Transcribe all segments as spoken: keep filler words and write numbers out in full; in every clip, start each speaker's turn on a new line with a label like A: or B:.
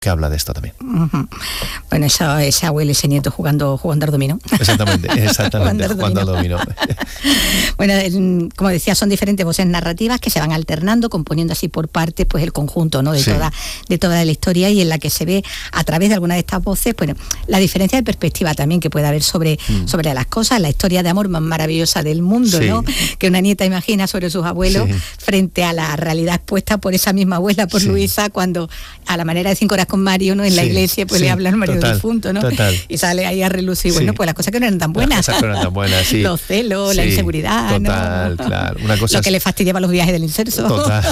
A: que habla de esto también.
B: Uh-huh. Bueno, eso, ese abuelo y ese nieto jugando, jugando al dominó.
A: Exactamente, exactamente, jugando al dominó.
B: Bueno, el, como decía, son diferentes voces narrativas que se van alternando, componiendo así por partes pues el conjunto, ¿no? de, sí. toda, de toda la historia, y en la que se ve a través de alguna de estas voces, bueno, la diferencia de perspectiva también que puede haber sobre, mm. sobre las cosas, la historia de amor más maravillosa del mundo, sí. ¿no? Que una nieta imagina sobre sus abuelos, sí. frente a la realidad expuesta por esa misma abuela, por sí. Luisa, cuando a la manera de Cinco horas con Mario, ¿no? En la sí, iglesia, pues sí, le habla al marido total, difunto, ¿no? Total. Y sale ahí a relucir, sí. bueno, pues las cosas que no eran tan buenas.
A: Las cosas que no eran tan buenas, sí.
B: Los celos, sí, la inseguridad,
A: total, ¿no? Claro. Una cosa
B: lo
A: es...
B: que le fastidiaba los viajes del inserso.
A: Total.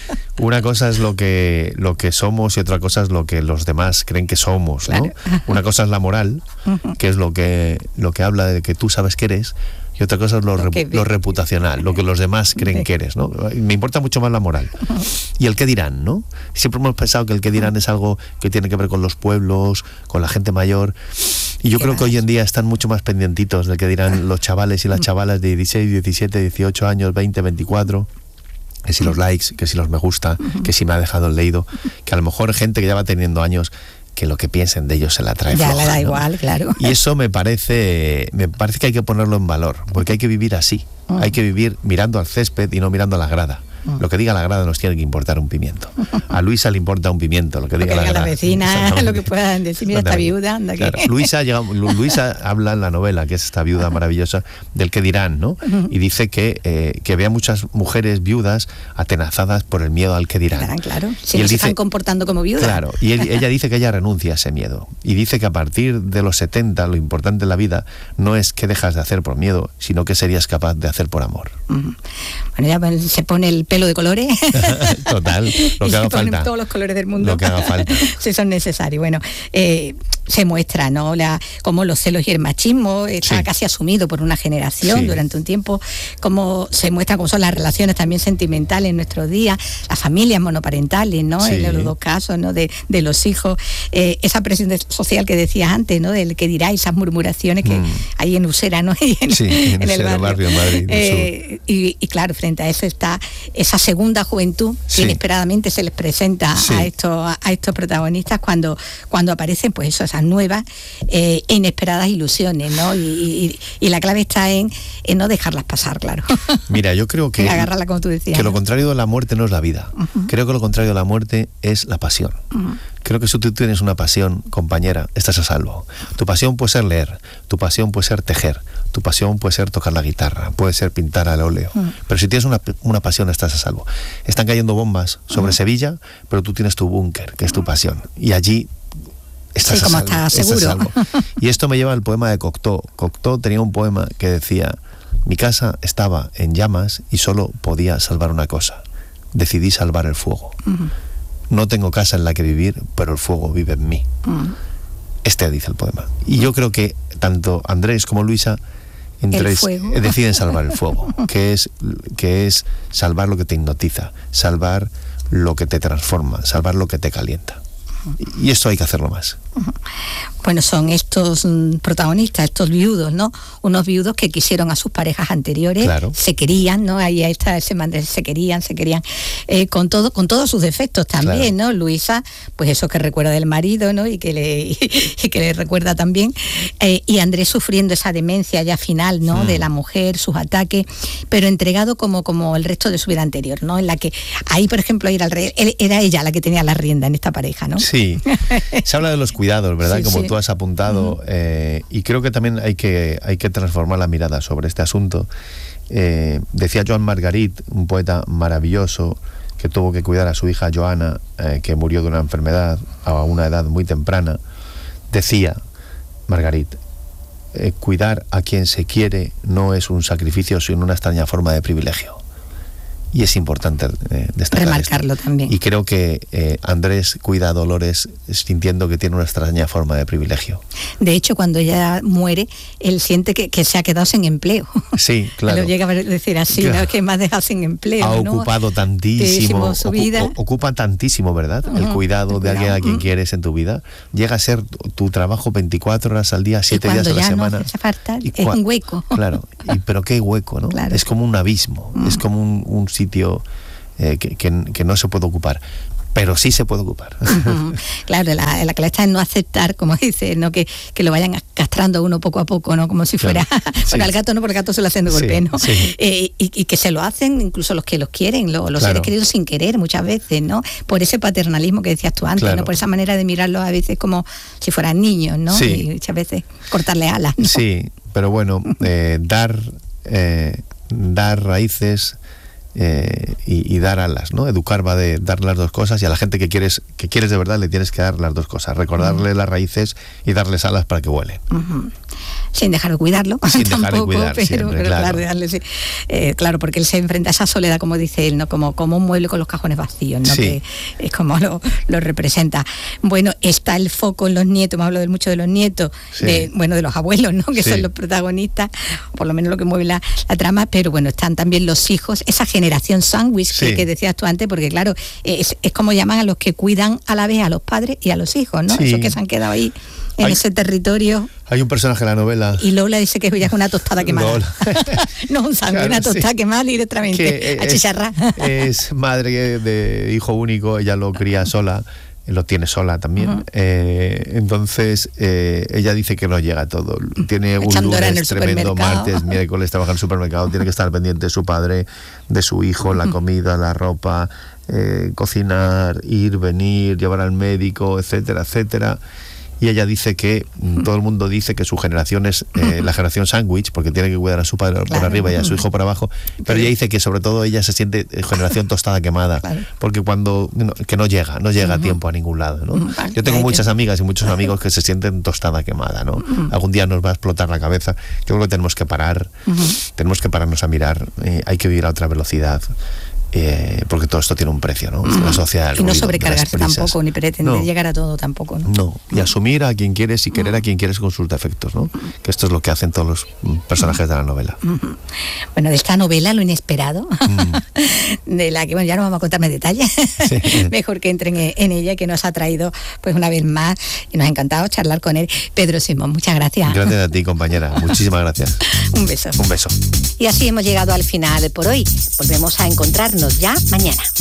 A: Una cosa es lo que, lo que somos y otra cosa es lo que los demás creen que somos, ¿no? Claro. Una cosa es la moral, uh-huh. que es lo que, lo que habla de que tú sabes que eres, y otra cosa es lo, lo, repu- lo reputacional, lo que los demás creen que eres, ¿no? Me importa mucho más la moral. Y el qué dirán, ¿no? Siempre hemos pensado que el qué dirán es algo que tiene que ver con los pueblos, con la gente mayor, y yo creo que hoy en día están mucho más pendientitos del que dirán los chavales y las chavalas de dieciséis, diecisiete, dieciocho años, veinte, veinticuatro, que si los likes, que si los me gusta, que si me ha dejado el leído, que a lo mejor gente que ya va teniendo años, que lo que piensen de ellos se la trae
B: ya
A: floja,
B: le da
A: ¿no?
B: igual, claro.
A: Y eso me parece me parece que hay que ponerlo en valor, porque hay que vivir así, uh-huh. hay que vivir mirando al césped y no mirando a la grada. Uh-huh. Lo que diga la grada nos tiene que importar un pimiento. A Luisa le importa un pimiento, lo que diga,
B: lo que
A: la,
B: diga la vecina, lo que puedan decir, mira, esta viuda, anda aquí.
A: Claro. Luisa, llega, Luisa habla en la novela, que es esta viuda maravillosa, del que dirán, ¿no? Uh-huh. Y dice que, eh, que ve a muchas mujeres viudas atenazadas por el miedo al que dirán.
B: Claro, claro. Si
A: y
B: no
A: él
B: se
A: dice,
B: están comportando como viudas.
A: Claro, y él, ella dice que ella renuncia a ese miedo. Y dice que a partir de los setenta, lo importante en la vida no es qué dejas de hacer por miedo, sino qué serías capaz de hacer por amor.
B: Uh-huh. Bueno, ya se pone el pelo de colores.
A: Total, lo que haga falta.
B: Todos los colores del mundo.
A: Lo que haga falta.
B: Si son necesarios. Bueno, eh, se muestra, ¿no? La, cómo los celos y el machismo está sí. casi asumido por una generación sí. durante un tiempo, cómo se muestra cómo son las relaciones también sentimentales en nuestros días, las familias monoparentales, ¿no? Sí. En los dos casos, ¿no? De, de los hijos, eh, esa presión de, social que decías antes, ¿no? Del que dirá, esas murmuraciones que mm. hay en Usera, ¿no? Y en,
A: sí, en, en el barrio,
B: barrio
A: Madrid,
B: eh, y, y claro, frente a eso está esa segunda juventud sí. que inesperadamente se les presenta sí. a estos a estos protagonistas cuando cuando aparecen, pues eso, esas nuevas eh, e inesperadas ilusiones, ¿no? Y, y, y la clave está en, en no dejarlas pasar, claro.
A: Mira, yo creo que
B: agarrarla, como tú decías,
A: que
B: ¿no?
A: Lo contrario de la muerte no es la vida. Uh-huh. Creo que lo contrario de la muerte es la pasión. Uh-huh. Creo que si tú tienes una pasión, compañera, estás a salvo. Tu pasión puede ser leer, tu pasión puede ser tejer, tu pasión puede ser tocar la guitarra, puede ser pintar al óleo. Uh-huh. Pero si tienes una, una pasión, estás a salvo. Están cayendo bombas sobre uh-huh. Sevilla, pero tú tienes tu búnker, que es tu pasión. Y allí estás
B: sí,
A: a
B: como
A: salvo.
B: Estás seguro.
A: Estás a salvo. Y esto me lleva al poema de Cocteau. Cocteau tenía un poema que decía: mi casa estaba en llamas y solo podía salvar una cosa. Decidí salvar el fuego. Uh-huh. No tengo casa en la que vivir, pero el fuego vive en mí. Uh-huh. Este dice el poema. Y yo creo que tanto Andrés como Luisa entre deciden salvar el fuego, que es, que es salvar lo que te hipnotiza, salvar lo que te transforma, salvar lo que te calienta. Y esto hay que hacerlo más.
B: Bueno, son estos mm, protagonistas, estos viudos, ¿no? Unos viudos que quisieron a sus parejas anteriores, claro. se querían, ¿no? Ahí está ese man de se querían, se querían, eh, con todo, con todos sus defectos también, claro. ¿no? Luisa, pues eso que recuerda del marido, ¿no? Y que le, y, y que le recuerda también. Eh, y Andrés sufriendo esa demencia ya final, ¿no? Mm. De la mujer, sus ataques, pero entregado como, como el resto de su vida anterior, ¿no? En la que ahí, por ejemplo, era, el rey, era ella la que tenía la rienda en esta pareja, ¿no?
A: Sí. Se habla de los cuidados, ¿verdad?
B: Sí,
A: como
B: sí.
A: tú has apuntado, uh-huh. eh, y creo que también hay que, hay que transformar la mirada sobre este asunto. Eh, decía Joan Margarit, un poeta maravilloso que tuvo que cuidar a su hija Joana, eh, que murió de una enfermedad a una edad muy temprana. Decía Margarit, eh, cuidar a quien se quiere no es un sacrificio, sino una extraña forma de privilegio. Y es importante eh, destacar
B: remarcarlo
A: esto.
B: También.
A: Y creo que eh, Andrés cuida a Dolores sintiendo que tiene una extraña forma de privilegio.
B: De hecho, cuando ella muere, él siente que, que se ha quedado sin empleo.
A: Sí, claro.
B: Lo llega a decir así, claro. ¿no? Que me ha dejado sin empleo.
A: Ha
B: ¿no?
A: ocupado tantísimo,
B: su vida.
A: Ocu- ocupa tantísimo, ¿verdad? Uh-huh. El cuidado de alguien a quien uh-huh. quieres en tu vida. Llega a ser tu, tu trabajo veinticuatro horas al día, siete días a la semana.
B: No hace falta,
A: y
B: es
A: cua-
B: un hueco.
A: Claro, y, pero qué hueco, ¿no?
B: Claro.
A: Es como un abismo, uh-huh. es como un, un sitio eh, que, que, que no se puede ocupar. pero sí se puede ocupar.
B: Uh-huh. Claro, la, la clave está en no aceptar, como dice, ¿no? que, que lo vayan castrando a uno poco a poco, ¿no? Como si fuera, claro, sí. Bueno, al gato no, porque el gato se lo hacen de golpe, sí, ¿no? Sí. Eh, y, y que se lo hacen incluso los que los quieren, lo, los claro. seres queridos sin querer muchas veces, ¿no? Por ese paternalismo que decías tú antes, claro. ¿no? Por esa manera de mirarlos a veces como si fueran niños, ¿no?
A: Sí.
B: Y muchas veces cortarle alas, ¿no?
A: Sí, pero bueno, eh, dar, eh, dar raíces... Eh, y, y dar alas, ¿no? Educar va de dar las dos cosas, y a la gente que quieres que quieres de verdad le tienes que dar las dos cosas, recordarle uh-huh. las raíces y darles alas para que vuelen.
B: Uh-huh. Sin dejar de cuidarlo,
A: sin
B: tampoco,
A: dejar de cuidar,
B: pero,
A: siempre,
B: pero
A: claro.
B: Claro, darle, sí. eh, claro, porque él se enfrenta a esa soledad, como dice él, ¿no? Como, como un mueble con los cajones vacíos, ¿no?
A: Sí.
B: Que es como lo, lo representa. Bueno, está el foco en los nietos, me hablo de mucho de los nietos, sí. de, bueno, de los abuelos, ¿no? Que sí. son los protagonistas, por lo menos lo que mueve la, la trama, pero bueno, están también los hijos, esa generación sándwich sí. que, que decías tú antes, porque claro, es, es como llaman a los que cuidan a la vez a los padres y a los hijos, ¿no? Sí. Esos que se han quedado ahí en hay, ese territorio.
A: Hay un personaje en la novela.
B: Y Lola dice que es una tostada quemada. No un sándwich, claro, una tostada sí. quemada directamente, a chicharrar.
A: Es madre de hijo único, ella lo cría sola, lo tiene sola también. Uh-huh. Eh, entonces, eh, ella dice que no llega a todo. Tiene un lunes tremendo, martes, miércoles, trabaja en el supermercado, tiene que estar pendiente de su padre, de su hijo, uh-huh. la comida, la ropa, eh, cocinar, ir, venir, llevar al médico, etcétera, etcétera. Y ella dice que, uh-huh. todo el mundo dice que su generación es eh, la generación sándwich, porque tiene que cuidar a su padre claro. por arriba y a su hijo por abajo, pero, pero ella dice que sobre todo ella se siente generación tostada quemada, claro. porque cuando, no, que no llega, no llega uh-huh. a tiempo a ningún lado, ¿no? Uh-huh. Yo tengo muchas amigas y muchos amigos que se sienten tostada quemada, ¿no? Uh-huh. Algún día nos va a explotar la cabeza. Yo creo que tenemos que parar, uh-huh. tenemos que pararnos a mirar, eh, hay que vivir a otra velocidad. Eh, porque todo esto tiene un precio, ¿no? La sociedad,
B: y no ruido, sobrecargarse tampoco, ni pretender no. llegar a todo tampoco, ¿no?
A: No, y asumir a quien quieres y querer a quien quieres con sus defectos, ¿no? Que esto es lo que hacen todos los personajes de la novela.
B: Bueno, de esta novela, Lo inesperado, mm. de la que, bueno, ya no vamos a contarme detalles, sí. mejor que entren en ella, que nos ha traído, pues una vez más, y nos ha encantado charlar con él. Pedro Simón, muchas gracias.
A: Gracias a ti, compañera, muchísimas gracias.
B: Un beso.
A: Un beso.
B: Y así hemos llegado al final por hoy. Volvemos a encontrarnos ya mañana.